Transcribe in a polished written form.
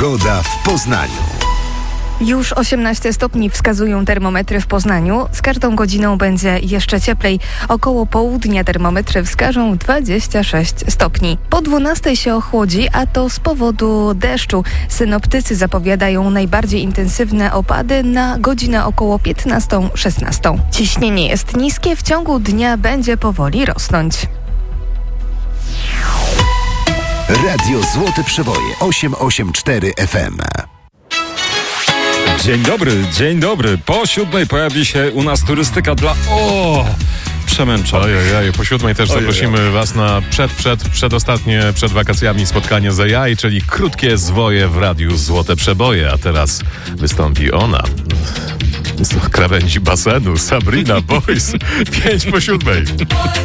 Pogoda w Poznaniu. Już 18 stopni wskazują termometry w Poznaniu. Z każdą godziną będzie jeszcze cieplej. Około południa termometry wskażą 26 stopni. Po 12 się ochłodzi, a to z powodu deszczu. Synoptycy zapowiadają najbardziej intensywne opady na godzinę około 15-16. Ciśnienie jest niskie, w ciągu dnia będzie powoli rosnąć. Radio Złote Przeboje 884 FM. Dzień dobry. Po 7:00 pojawi się u nas turystyka dla przemęczonych. Ojej, po 7:00 też zaprosimy Was na przedostatnie przed wakacjami spotkanie z AI, czyli krótkie zwoje w Radiu Złote Przeboje. A teraz wystąpi ona z krawędzi basenu, Sabrina Boys, 5 po 7:00.